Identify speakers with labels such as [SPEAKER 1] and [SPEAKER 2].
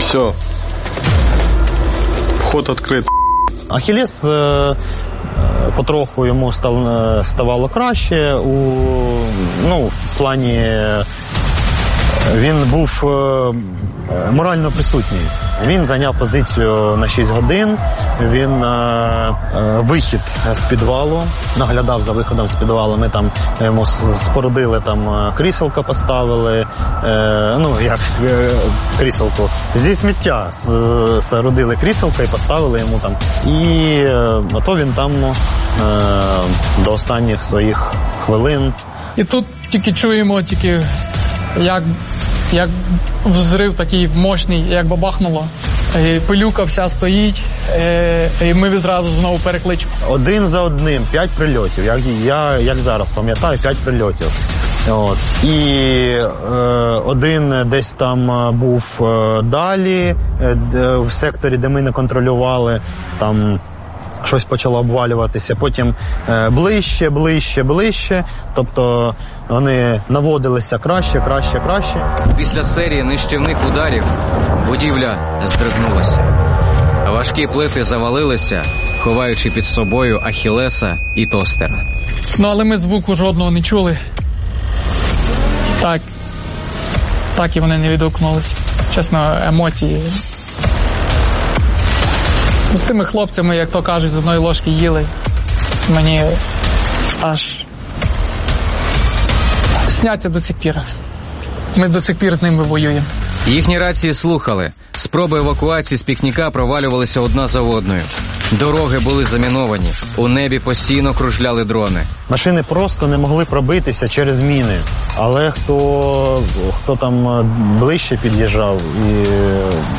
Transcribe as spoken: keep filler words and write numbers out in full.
[SPEAKER 1] Все. Вход відкритий.
[SPEAKER 2] Ахілес е, потроху йому став, ставало краще. У, ну, в плані він був е, морально присутній. Він зайняв позицію на шість годин, він е, е, вихід з підвалу, наглядав за виходом з підвалу. Ми там йому спорудили, там кріселка поставили, е, ну як е, кріселку, зі сміття спорудили кріселка і поставили йому там. І е, то він там е, до останніх своїх хвилин.
[SPEAKER 3] І тут тільки чуємо, тільки як Як взрив такий мощний, як бабахнуло. І пилюка вся стоїть, і ми відразу знову перекличемо.
[SPEAKER 2] Один за одним, п'ять прильотів. Як, я, як зараз пам'ятаю, п'ять прильотів. От. І е, один десь там був е, далі, е, в секторі, де ми не контролювали, там щось почало обвалюватися, потім е, ближче, ближче, ближче. Тобто вони наводилися краще, краще, краще.
[SPEAKER 4] Після серії нищівних ударів будівля здригнулася. Важкі плити завалилися, ховаючи під собою Ахілеса і тостера.
[SPEAKER 3] Ну, але ми звуку жодного не чули. Так, так і вони не відгукнулися. Чесно, емоції. З тими хлопцями, як то кажуть, з одної ложки їли. Мені аж сняться до цих пір. Ми до цих пір з ними воюємо.
[SPEAKER 4] Їхні рації слухали. Спроби евакуації з пікніка провалювалися одна за одною. Дороги були заміновані. У небі постійно кружляли дрони.
[SPEAKER 2] Машини просто не могли пробитися через міни. Але хто, хто там ближче під'їжджав і